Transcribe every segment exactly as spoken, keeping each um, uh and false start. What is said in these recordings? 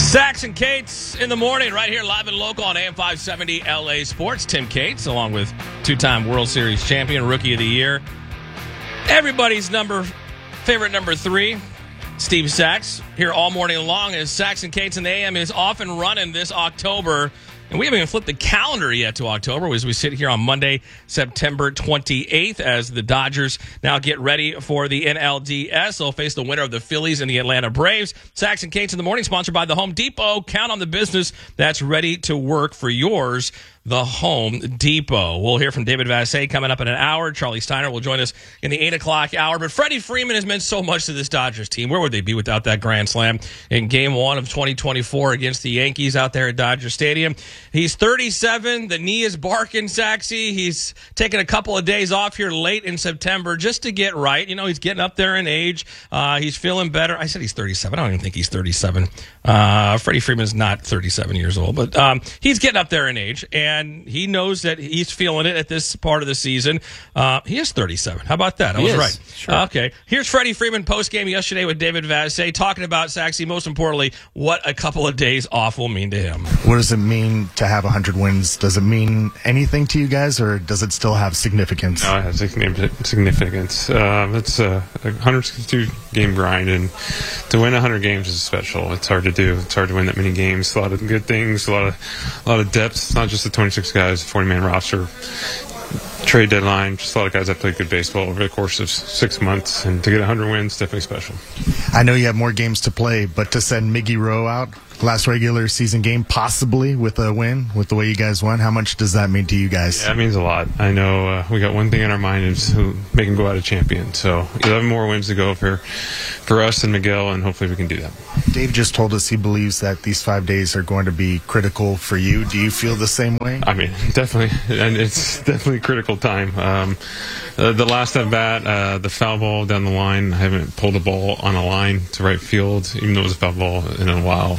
Sax and Cates in the morning, right here live and local on A M five seventy L A Sports. Tim Cates, along with two-time World Series champion, Rookie of the Year. Everybody's number favorite number three, Steve Sax, here all morning long as Sax and Cates in the A M is off and running this October. And we haven't even flipped the calendar yet to October as we sit here on Monday, September twenty-eighth, as the Dodgers now get ready for the N L D S. They'll face the winner of the Phillies and the Atlanta Braves. Sax and Cates in the morning, sponsored by the Home Depot. Count on the business that's ready to work for yours, the Home Depot. We'll hear from David Vassegh coming up in an hour. Charlie Steiner will join us in the eight o'clock hour. But Freddie Freeman has meant so much to this Dodgers team. Where would they be without that grand slam in game one of twenty twenty-four against the Yankees out there at Dodger Stadium? He's thirty-seven. The knee is barking, Saxy. He's taking a couple of days off here late in September just to get right. You know, he's getting up there in age. Uh, he's feeling better. I said he's thirty-seven. I don't even think he's thirty-seven. Uh, Freddie Freeman's not thirty-seven years old, but um, he's getting up there in age, and he knows that he's feeling it at this part of the season. Uh, he is thirty-seven. How about that? I he was is. right. Sure. Okay. Here's Freddie Freeman post-game yesterday with David Vassegh talking about, Saxy, most importantly, what a couple of days off will mean to him. What does it mean to have one hundred wins? Does it mean anything to you guys, or does it still have significance? No, it has significance. Uh, it's a one hundred sixty-two game grind, and to win one hundred games is special. It's hard to do. It's hard to win that many games. A lot of good things, a lot of a lot of depth. It's not just the twenty-six guys, forty-man roster. Trade deadline, just a lot of guys that played good baseball over the course of six months, and to get one hundred wins, definitely special. I know you have more games to play, but to send Miggy Rowe out, last regular season game, possibly with a win, with the way you guys won, how much does that mean to you guys? Yeah, it means a lot. I know uh, we got one thing in our mind, is who make him go out a champion. So eleven more wins to go for, for us and Miguel, and hopefully we can do that. Dave just told us he believes that these five days are going to be critical for you. Do you feel the same way? I mean, definitely, and it's definitely a critical time. Um, uh, the last at bat, uh, the foul ball down the line, I haven't pulled a ball on a line to right field, even though it was a foul ball in a while.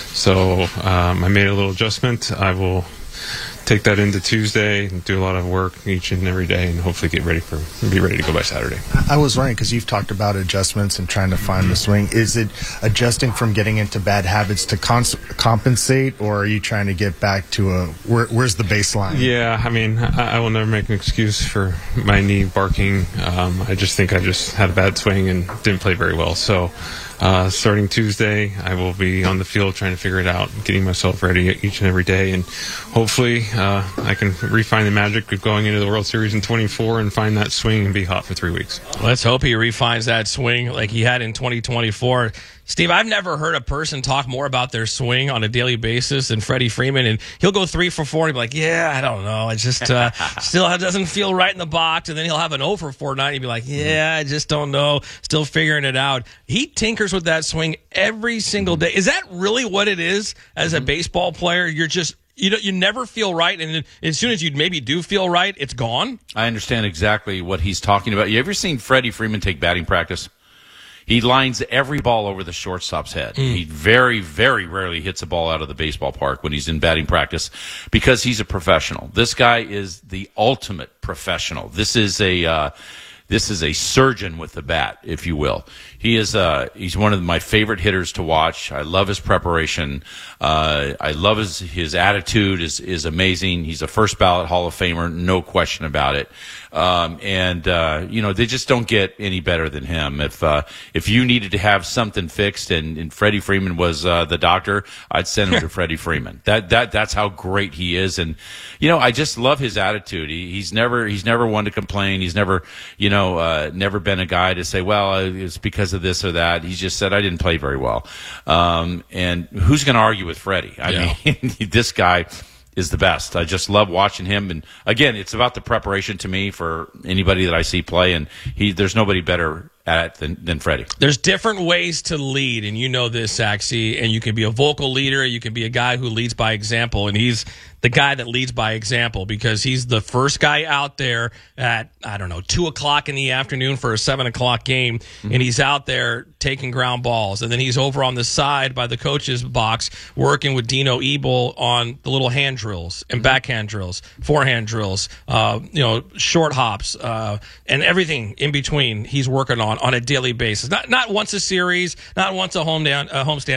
So um, I made a little adjustment. I will take that into Tuesday and do a lot of work each and every day, and hopefully get ready for be ready to go by Saturday. I was wondering, because you've talked about adjustments and trying to find the swing. Is it adjusting from getting into bad habits to cons- compensate, or are you trying to get back to a where, where's the baseline? Yeah, I mean, I, I will never make an excuse for my knee barking. Um, I just think I just had a bad swing and didn't play very well. So uh, starting Tuesday, I will be on the field trying to figure it out, getting myself ready each and every day, and hopefully uh, I can refine the magic of going into the World Series in twenty-four and find that swing and be hot for three weeks. Let's hope he refines that swing like he had in twenty twenty-four. Steve, I've never heard a person talk more about their swing on a daily basis than Freddie Freeman, and he'll go three for four and he'll be like, yeah, I don't know. It just uh, still doesn't feel right in the box, and then he'll have an oh for four night and he'll be like, yeah, I just don't know. Still figuring it out. He tinkers with that swing every single day. Is that really what it is as a baseball player? You're just You know, you never feel right, and then as soon as you maybe do feel right, it's gone. I understand exactly what he's talking about. You ever seen Freddie Freeman take batting practice? He lines every ball over the shortstop's head. Mm. He very, very rarely hits a ball out of the baseball park when he's in batting practice because he's a professional. This guy is the ultimate professional. This is a uh, this is a surgeon with the bat, if you will. He is uh, he's one of my favorite hitters to watch. I love his preparation. Uh, I love his his attitude is is amazing. He's a first ballot Hall of Famer, no question about it. Um, and uh, you know, they just don't get any better than him. If uh, if you needed to have something fixed, and, and Freddie Freeman was uh, the doctor, I'd send him to Freddie Freeman. That that that's how great he is. And you know, I just love his attitude. He, he's never he's never one to complain. He's never you know uh, never been a guy to say, well, it's because of this or that. He's just said, I didn't play very well. Um, and who's going to argue with Freddie? I yeah. mean, this guy is the best. I just love watching him. And again, it's about the preparation to me for anybody that I see play. And he, there's nobody better at it than, than Freddie. There's different ways to lead, and you know this, Saxy. And you can be a vocal leader. You can be a guy who leads by example. And he's the guy that leads by example because he's the first guy out there at, I don't know, two o'clock in the afternoon for a seven o'clock game, mm-hmm. and he's out there taking ground balls. And then he's over on the side by the coach's box working with Dino Ebel on the little hand drills and mm-hmm. backhand drills, forehand drills, uh, you know, short hops, uh, and everything in between he's working on on a daily basis. Not not once a series, not once a home down, uh, homestand.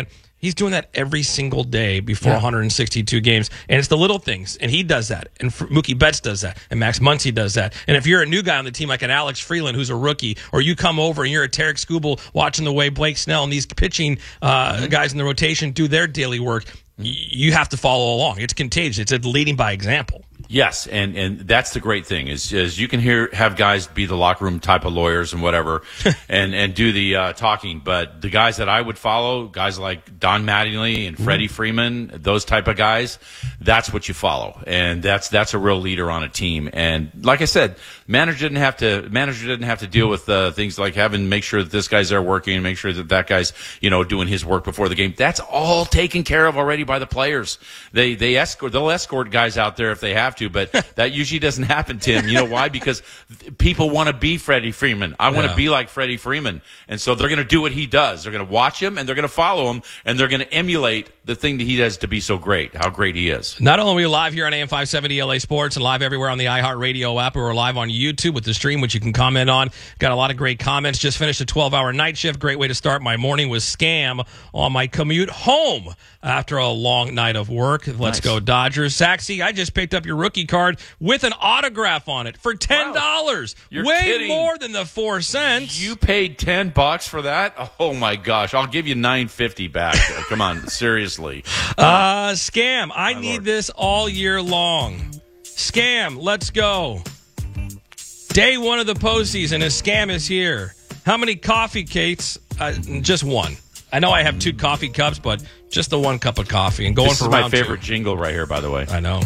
He's doing that every single day before Yeah. one hundred sixty-two games. And it's the little things. And he does that. And F- Mookie Betts does that. And Max Muncy does that. And if you're a new guy on the team like an Alex Freeland who's a rookie, or you come over and you're a Tarek Skubal watching the way Blake Snell and these pitching uh, mm-hmm. guys in the rotation do their daily work, y- you have to follow along. It's contagious. It's a leading by example. Yes, and, and that's the great thing is, is you can hear have guys be the locker room type of lawyers and whatever, and and do the uh, talking. But the guys that I would follow, guys like Don Mattingly and Freddie Freeman, those type of guys, that's what you follow, and that's that's a real leader on a team. And like I said, manager didn't have to manager didn't have to deal with uh, things like having to make sure that this guy's there working and make sure that that guy's you know doing his work before the game. That's all taken care of already by the players. They they escort they'll escort guys out there if they have to, but that usually doesn't happen, Tim. You know why? Because people want to be Freddie Freeman. I want to Yeah. be like Freddie Freeman. And so they're going to do what he does. They're going to watch him, and they're going to follow him, and they're going to emulate the thing that he does to be so great, how great he is. Not only are we live here on A M five seventy L A Sports and live everywhere on the iHeartRadio app, but we're live on YouTube with the stream, which you can comment on. Got a lot of great comments. Just finished a twelve-hour night shift. Great way to start my morning with Scam on my commute home after a long night of work. Let's Nice. go Dodgers. Saxy, I just picked up your rookie card with an autograph on it for ten dollars. You're Way kidding. more than the four cents. You paid ten bucks for that? Oh my gosh! I'll give you nine fifty back. Come on, seriously. Uh, Scam, I need Lord. this all year long. Scam, let's go. Day one of the postseason, and Scam is here. How many coffee cakes? Uh, just one. I know I have two coffee cups, but just the one cup of coffee. And going This for is my round favorite two. jingle right here, by the way. I know.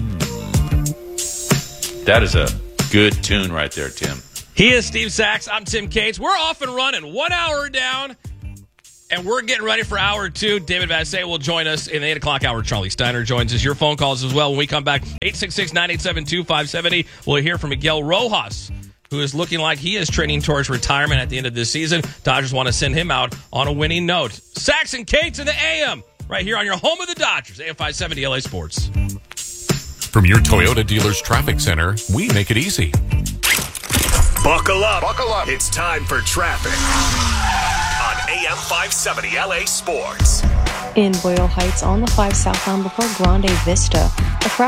That is a good tune right there, Tim. He is Steve Sachs. I'm Tim Cates. We're off and running. One hour down, and we're getting ready for hour two. David Vassay will join us in the eight o'clock hour. Charlie Steiner joins us. Your phone calls as well when we come back. eight six six, nine eight seven, two five seven zero. We'll hear from Miguel Rojas, who is looking like he is training towards retirement at the end of this season. Dodgers want to send him out on a winning note. Sachs and Cates in the A M, right here on your home of the Dodgers, A M five seventy L A Sports. From your Toyota dealer's traffic center, we make it easy. Buckle up. Buckle up. It's time for traffic on A M five seventy L A Sports. In Boyle Heights on the five southbound before Grande Vista. A crash